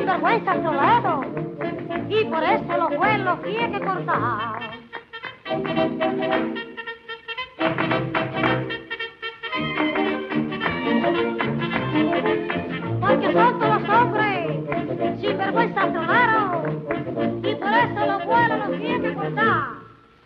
sinvergüenza Toledo, y por eso los vuelos tiene que cortar. Porque son todos los hombres, sinvergüenza Toledo, y por eso los vuelos los tiene que cortar.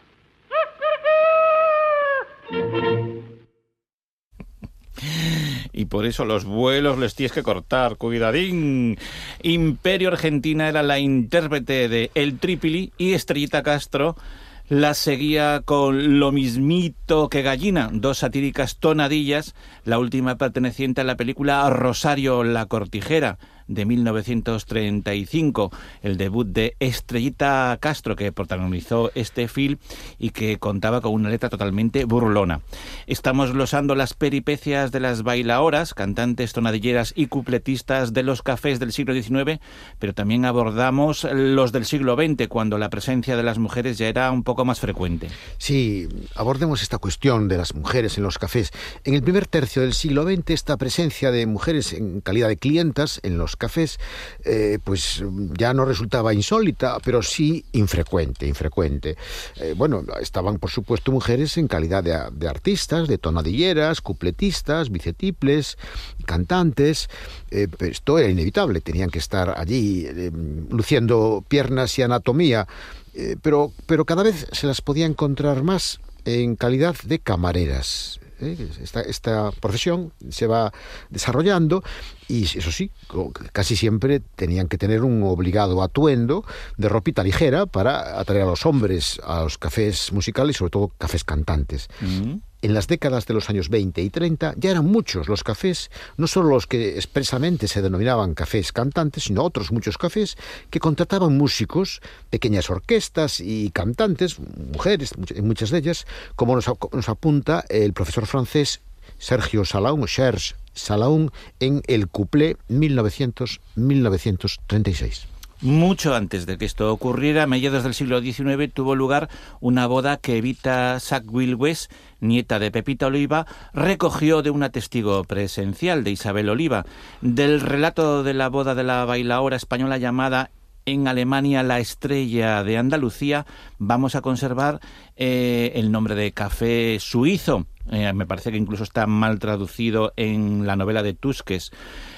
Y por eso los vuelos les tienes que cortar, cuidadín. Imperio Argentina era la intérprete de El Trípili y Estrellita Castro la seguía con Lo mismito que gallina, dos satíricas tonadillas, la última perteneciente a la película Rosario la Cortijera, de 1935, el debut de Estrellita Castro, que protagonizó este film y que contaba con una letra totalmente burlona. Estamos glosando las peripecias de las bailaoras, cantantes, tonadilleras y cupletistas de los cafés del siglo XIX, pero también abordamos los del siglo XX, cuando la presencia de las mujeres ya era un poco más frecuente. Sí, abordemos esta cuestión de las mujeres en los cafés. En el primer tercio del siglo XX, esta presencia de mujeres en calidad de clientas en los cafés, pues ya no resultaba insólita, pero sí infrecuente. Bueno, estaban por supuesto mujeres en calidad de artistas, de tonadilleras, cupletistas, bicetiples, cantantes. Esto era inevitable, tenían que estar allí luciendo piernas y anatomía, pero cada vez se las podía encontrar más en calidad de camareras. Esta profesión se va desarrollando y eso sí, casi siempre tenían que tener un obligado atuendo de ropita ligera para atraer a los hombres a los cafés musicales y sobre todo cafés cantantes. En las décadas de los años 20 y 30 ya eran muchos los cafés, no solo los que expresamente se denominaban cafés cantantes, sino otros muchos cafés que contrataban músicos, pequeñas orquestas y cantantes, mujeres, muchas de ellas, como nos apunta el profesor francés Serge Salaun en El Cuplé 1936. Mucho antes de que esto ocurriera, a mediados del siglo XIX, tuvo lugar una boda que Evita Sack-Wilwes, nieta de Pepita Oliva, recogió de una testigo presencial, de Isabel Oliva. Del relato de la boda de la bailaora española llamada en Alemania la Estrella de Andalucía, vamos a conservar el nombre de café suizo. Me parece que incluso está mal traducido en la novela de Tusquets.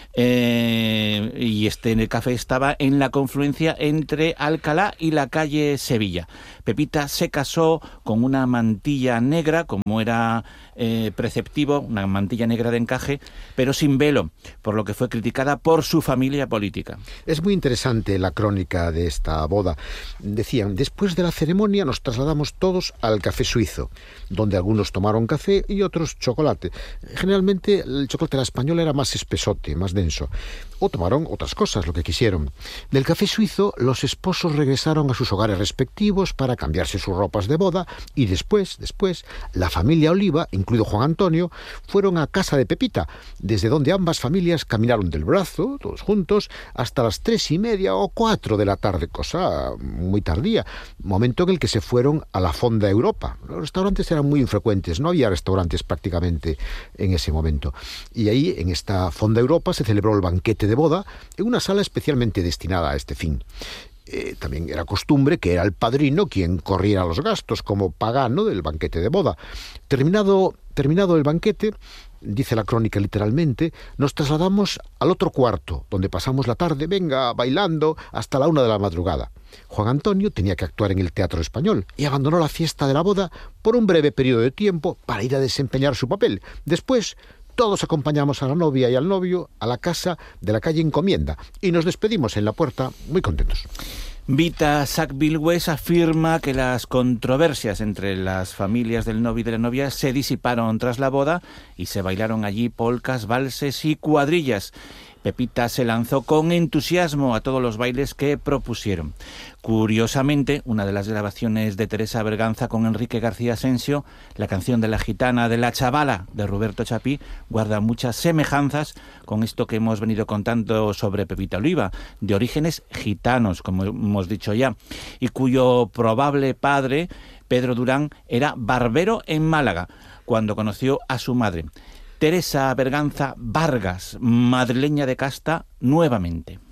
Y en el café estaba en la confluencia entre Alcalá y la calle Sevilla. Pepita se casó con una mantilla negra, como era preceptivo, una mantilla negra de encaje, pero sin velo, por lo que fue criticada por su familia política. Es muy interesante la crónica de esta boda. Decían, después de la ceremonia nos trasladamos todos al café suizo, donde algunos tomaron café y otros chocolate. Generalmente el chocolate de la española era más espesote, más denso. O tomaron otras cosas, lo que quisieron. Del café suizo, los esposos regresaron a sus hogares respectivos para cambiarse sus ropas de boda y después, la familia Oliva, incluido Juan Antonio, fueron a casa de Pepita, desde donde ambas familias caminaron del brazo, todos juntos, hasta las 3:30 o 4 de la tarde, cosa muy tardía, momento en el que se fueron a la Fonda Europa. Los restaurantes eran muy infrecuentes, no había restaurantes prácticamente en ese momento. Y ahí, en esta Fonda Europa, se celebró el banquete de boda en una sala especialmente destinada a este fin. También era costumbre que era el padrino quien corriera los gastos como pagano del banquete de boda. Terminado el banquete, dice la crónica literalmente, nos trasladamos al otro cuarto, donde pasamos la tarde, bailando hasta la 1 de la madrugada. Juan Antonio tenía que actuar en el Teatro Español y abandonó la fiesta de la boda por un breve periodo de tiempo para ir a desempeñar su papel. Después, todos acompañamos a la novia y al novio a la casa de la calle Encomienda y nos despedimos en la puerta muy contentos. Evita Sack-Wilwes afirma que las controversias entre las familias del novio y de la novia se disiparon tras la boda y se bailaron allí polcas, valses y cuadrillas. Pepita se lanzó con entusiasmo a todos los bailes que propusieron. Curiosamente, una de las grabaciones de Teresa Berganza con Enrique García Asensio, la canción de la gitana de la chavala de Roberto Chapí, guarda muchas semejanzas con esto que hemos venido contando sobre Pepita Oliva, de orígenes gitanos, como hemos dicho ya, y cuyo probable padre, Pedro Durán, era barbero en Málaga, cuando conoció a su madre. Teresa Berganza Vargas, madrileña de casta, nuevamente.